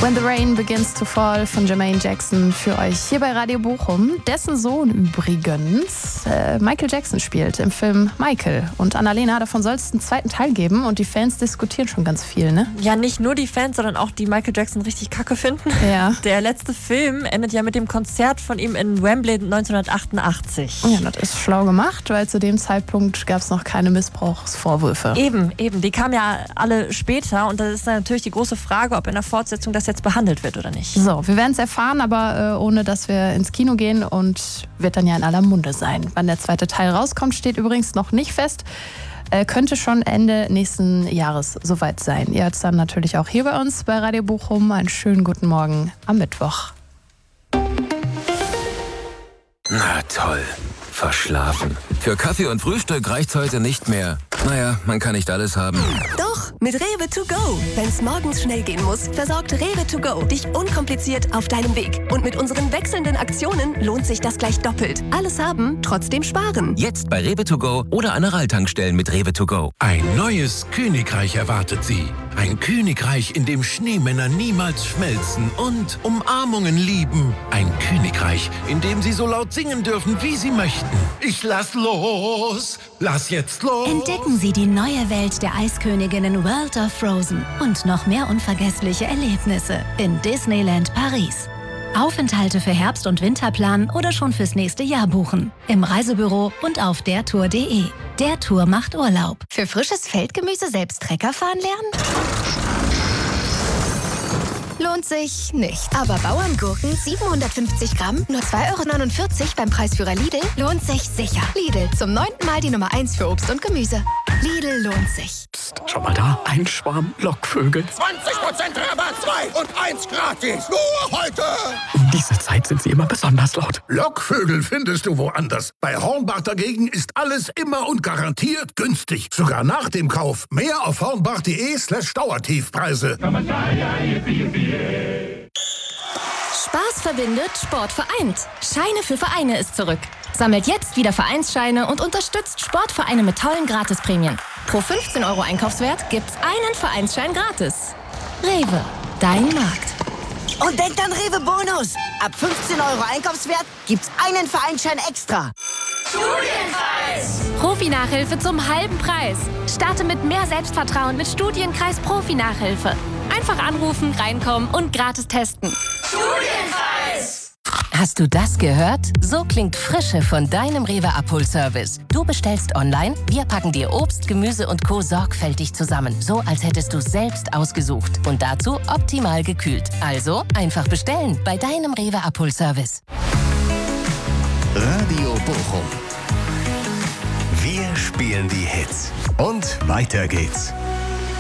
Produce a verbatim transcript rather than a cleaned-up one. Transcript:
When the Rain Begins to Fall von Jermaine Jackson für euch hier bei Radio Bochum. Dessen Sohn übrigens äh, Michael Jackson spielt im Film Michael. Und Annalena, davon soll es einen zweiten Teil geben und die Fans diskutieren schon ganz viel, ne? Ja, nicht nur die Fans, sondern auch die Michael Jackson richtig kacke finden. Ja. Der letzte Film endet ja mit dem Konzert von ihm in Wembley neunzehnhundertachtundachtzig. Ja, das ist schlau gemacht, weil zu dem Zeitpunkt gab es noch keine Missbrauchsvorwürfe. Eben, eben. Die kamen ja alle später und das ist natürlich die große Frage, ob in der Fortsetzung das jetzt behandelt wird oder nicht. So, wir werden es erfahren, aber äh, ohne dass wir ins Kino gehen und wird dann ja in aller Munde sein. Wann der zweite Teil rauskommt, steht übrigens noch nicht fest. Äh, könnte schon Ende nächsten Jahres soweit sein. Ihr hört es dann natürlich auch hier bei uns bei Radio Bochum. Einen schönen guten Morgen am Mittwoch. Na toll, verschlafen. Für Kaffee und Frühstück reicht's heute nicht mehr. Naja, man kann nicht alles haben. Doch, mit Rewe to go. Wenn's morgens schnell gehen muss, versorgt Rewe to go dich unkompliziert auf deinem Weg. Und mit unseren wechselnden Aktionen lohnt sich das gleich doppelt. Alles haben, trotzdem sparen. Jetzt bei Rewe to go oder an Aral-Tankstellen mit Rewe to go. Ein neues Königreich erwartet Sie. Ein Königreich, in dem Schneemänner niemals schmelzen und Umarmungen lieben. Ein Königreich, in dem Sie so laut singen dürfen, wie Sie möchten. Ich lass los, lass jetzt los. Entdecken Sie die neue Welt der Eisköniginnen World of Frozen und noch mehr unvergessliche Erlebnisse in Disneyland Paris. Aufenthalte für Herbst- und Winterplan oder schon fürs nächste Jahr buchen. Im Reisebüro und auf der tour punkt de. Der Tour macht Urlaub. Für frisches Feldgemüse selbst Trecker fahren lernen? Lohnt sich nicht. Aber Bauerngurken siebenhundertfünfzig Gramm, nur zwei Euro neunundvierzig beim Preisführer Lidl, lohnt sich sicher. Lidl, zum neunten Mal die Nummer eins für Obst und Gemüse. Lidl lohnt sich. Psst, schau mal da, ein Schwarm Lockvögel. zwanzig Prozent Rabatt, zwei und eins gratis. Nur heute. Um diese Zeit sind sie immer besonders laut. Lockvögel findest du woanders. Bei Hornbach dagegen ist alles immer und garantiert günstig. Sogar nach dem Kauf. Mehr auf hornbach.de slash Dauertiefpreise. Spaß verbindet, Sport vereint. Scheine für Vereine ist zurück. Sammelt jetzt wieder Vereinsscheine und unterstützt Sportvereine mit tollen Gratisprämien. Pro fünfzehn Euro Einkaufswert gibt's einen Vereinsschein gratis. Rewe, dein Markt. Und denkt an Rewe Bonus. Ab fünfzehn Euro Einkaufswert gibt's einen Vereinsschein extra. Studienkreis! Profi-Nachhilfe zum halben Preis. Starte mit mehr Selbstvertrauen mit Studienkreis Profi-Nachhilfe. Einfach anrufen, reinkommen und gratis testen. Studienkreis! Hast du das gehört? So klingt Frische von deinem Rewe-Abholservice. Du bestellst online, wir packen dir Obst, Gemüse und Co. sorgfältig zusammen. So, als hättest du es selbst ausgesucht. Und dazu optimal gekühlt. Also einfach bestellen bei deinem Rewe-Abholservice. Radio Bochum. Wir spielen die Hits. Und weiter geht's.